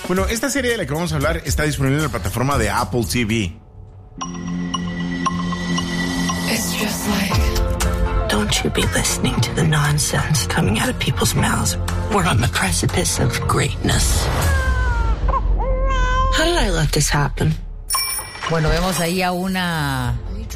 Bueno, esta serie de la que vamos a hablar está disponible en la plataforma de Apple TV. It's just like, don't you be listening to the nonsense coming out of people's mouths. We're on the precipice of greatness. How did I let this happen? Bueno, vemos ahí a una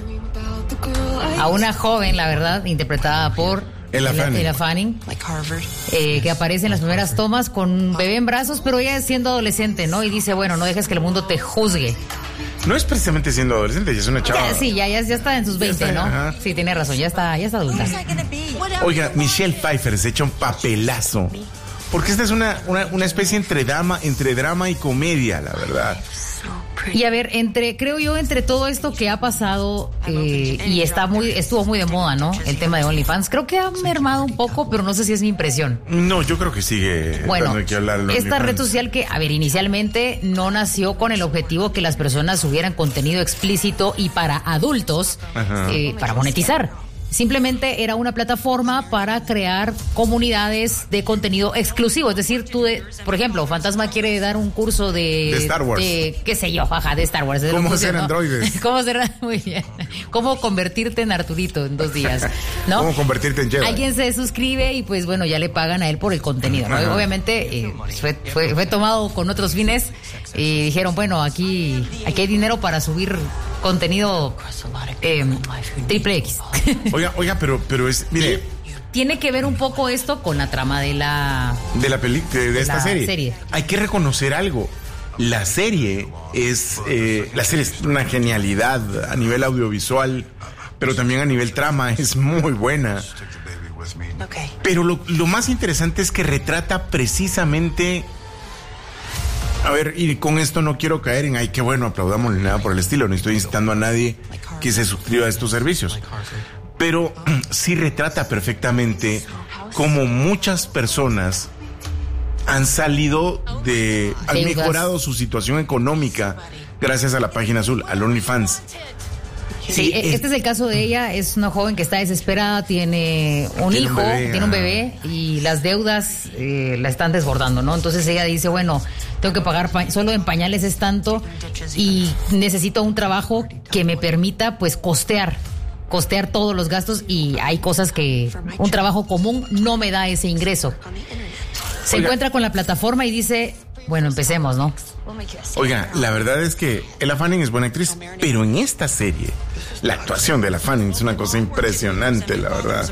joven, la verdad, interpretada por Ella Fanning, que aparece en las primeras tomas con un bebé en brazos, pero ella siendo adolescente, ¿no? Y dice, bueno, no dejes que el mundo te juzgue. No es precisamente siendo adolescente, ya es una chava. Ya está en sus 20, ¿no? Ajá. Sí, tiene razón, ya está adulta. Oiga, Michelle Pfeiffer se echa un papelazo. Porque esta es una especie entre drama y comedia, la verdad. Y a ver, creo yo, entre todo esto que ha pasado y estuvo muy de moda, ¿no? El tema de OnlyFans, creo que ha mermado un poco, pero no sé si es mi impresión. No, yo creo que sigue. Bueno, hay que hablar de esta red social que, a ver, inicialmente no nació con el objetivo que las personas subieran contenido explícito y para adultos, para monetizar. Simplemente era una plataforma para crear comunidades de contenido exclusivo. Es decir, por ejemplo, Fantasma quiere dar un curso de Star Wars. Qué sé yo, de Star Wars. ¿Cómo ser androides? Muy bien. ¿Cómo convertirte en Arturito en 2 días? ¿No? ¿Cómo convertirte en Jedi? Alguien se suscribe y pues bueno, ya le pagan a él por el contenido, ¿no? Obviamente fue tomado con otros fines y dijeron, bueno, aquí hay dinero para subir contenido triple X. Oiga, pero es, mire, tiene que ver un poco esto con la trama de esta serie. Hay que reconocer algo. La serie es una genialidad a nivel audiovisual, pero también a nivel trama es muy buena. Pero lo más interesante es que retrata precisamente. A ver, y con esto no quiero caer en, ay, qué bueno, aplaudamos ni nada por el estilo. No estoy incitando a nadie que se suscriba a estos servicios. Pero sí retrata perfectamente cómo muchas personas han han mejorado su situación económica gracias a la página azul, al OnlyFans. Sí, este es el caso de ella. Es una joven que está desesperada, tiene un bebé y las deudas la están desbordando, ¿no? Entonces ella dice, bueno, tengo que pagar solo en pañales es tanto y necesito un trabajo que me permita pues costear todos los gastos, y hay cosas que un trabajo común no me da ese ingreso. Se encuentra con la plataforma y dice, bueno, empecemos, ¿no? Oiga, la verdad es que Ella Fanning es buena actriz, pero en esta serie la actuación de Ella Fanning es una cosa impresionante, la verdad.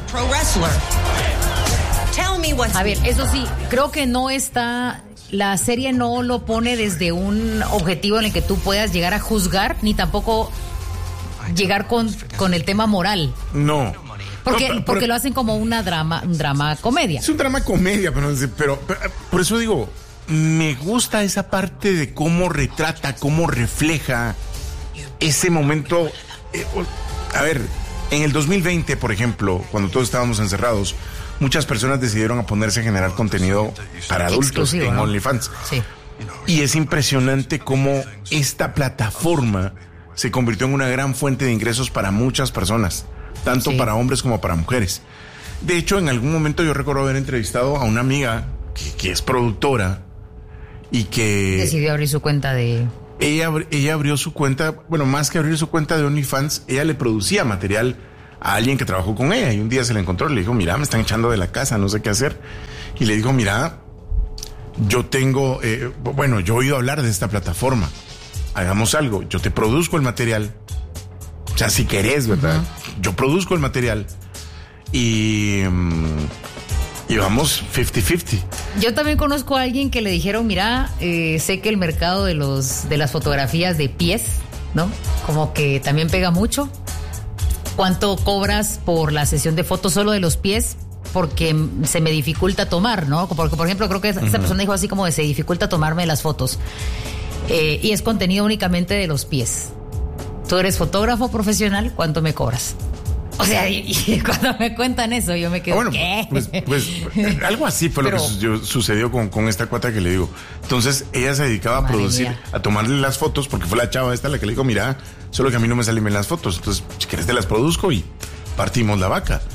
A ver, eso sí, creo que la serie no lo pone desde un objetivo en el que tú puedas llegar a juzgar, ni tampoco llegar con el tema moral. No. Porque lo hacen como un drama comedia. Es un drama comedia, pero por eso digo, me gusta esa parte de cómo retrata, cómo refleja ese momento. A ver, en el 2020, por ejemplo, cuando todos estábamos encerrados, muchas personas decidieron a ponerse a generar contenido para adultos exclusivo, en OnlyFans. Sí. Y es impresionante cómo esta plataforma se convirtió en una gran fuente de ingresos para muchas personas, tanto para hombres como para mujeres. De hecho, en algún momento yo recuerdo haber entrevistado a una amiga que es productora y que decidió abrir su cuenta de... Ella abrió su cuenta, bueno, más que abrir su cuenta de OnlyFans, ella le producía material a alguien que trabajó con ella, y un día se la encontró y le dijo, mira, me están echando de la casa, no sé qué hacer. Y le dijo, mira, yo tengo, yo he oído hablar de esta plataforma, hagamos algo, yo te produzco el material, o sea, si querés, ¿verdad? Yo produzco el material y vamos 50-50. Yo también conozco a alguien que le dijeron, mira, sé que el mercado de las fotografías de pies, ¿no? Como que también pega mucho. ¿Cuánto cobras por la sesión de fotos solo de los pies? Porque se me dificulta tomar, ¿no? Porque, por ejemplo, creo que esa persona dijo así como de se dificulta tomarme las fotos. Y es contenido únicamente de los pies. Tú eres fotógrafo profesional, ¿cuánto me cobras? O sea, y cuando me cuentan eso, yo me quedo, bueno, ¿qué? Pues algo así fue lo que sucedió con esta cuata que le digo. Entonces, ella se dedicaba a producir, a tomarle las fotos, porque fue la chava esta la que le dijo, mira, solo que a mí no me salen bien las fotos, entonces, si quieres te las produzco y partimos la vaca.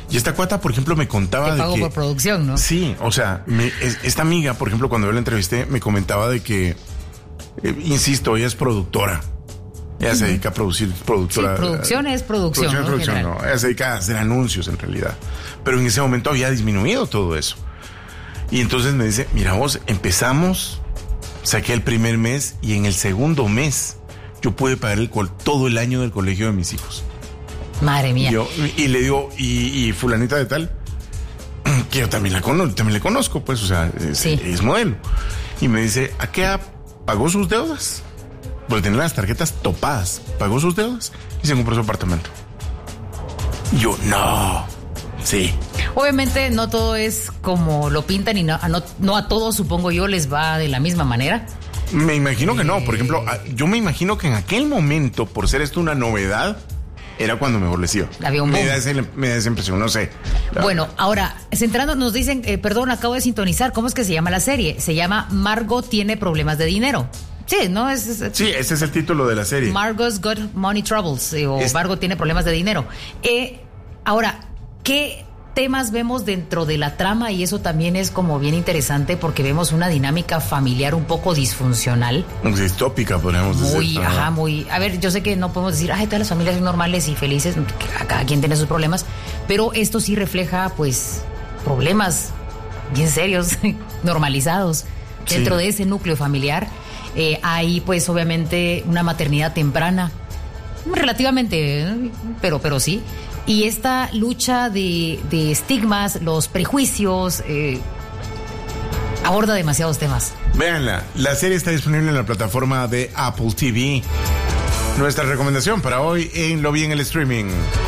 Y esta cuata, por ejemplo, me contaba de que... por producción, ¿no? Sí, o sea, esta amiga, por ejemplo, cuando yo la entrevisté, me comentaba de que, insisto, ella es productora. Ella se dedica a producir, productora. Sí, producción es producción, ¿no? Producción, no. Ella se dedica a hacer anuncios, en realidad. Pero en ese momento había disminuido todo eso. Y entonces me dice, mira vos, empezamos, saqué el primer mes y en el segundo mes yo pude pagar todo el año del colegio de mis hijos. Madre mía. Y le digo, y fulanita de tal, que yo también le conozco, pues, o sea, es modelo. Y me dice, ¿a qué pagó sus deudas? Porque tenía las tarjetas topadas. Pagó sus deudas y se compró su apartamento. Y yo, no. Sí. Obviamente no todo es como lo pintan y no a todos, supongo yo, les va de la misma manera. Me imagino que no. Por ejemplo, yo me imagino que en aquel momento, por ser esto una novedad, era cuando mejor les iba. Había un boom. Me da esa impresión, no sé. Bueno, ahora, centrando, nos dicen, perdón, acabo de sintonizar, ¿cómo es que se llama la serie? Se llama Margot tiene problemas de dinero. Sí, ¿no? Sí, ese es el título de la serie. Margot's Got Money Troubles, o Margot tiene problemas de dinero. Ahora, ¿qué temas vemos dentro de la trama? Y eso también es como bien interesante porque vemos una dinámica familiar un poco disfuncional. Distópica, podríamos decir. Muy. A ver, yo sé que no podemos decir, todas las familias son normales y felices, cada quien tiene sus problemas, pero esto sí refleja, pues, problemas bien serios, normalizados dentro de ese núcleo familiar. Hay, pues, obviamente, una maternidad temprana, relativamente, pero sí. Y esta lucha de estigmas, los prejuicios, aborda demasiados temas. Véanla, la serie está disponible en la plataforma de Apple TV. Nuestra recomendación para hoy en Lo Vi en el Streaming.